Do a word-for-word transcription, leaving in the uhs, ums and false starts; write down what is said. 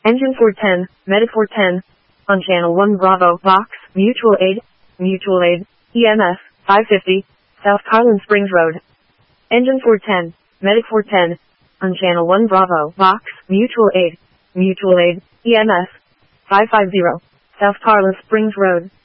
Engine four ten, Medic four ten, on Channel one Bravo, Vox, Mutual Aid, Mutual Aid, E M F, five fifty, South Carlin Springs Road. Engine four ten, Medic four ten, on Channel one Bravo, Vox, Mutual Aid, Mutual Aid, E M F, five fifty, South Carlin Springs Road.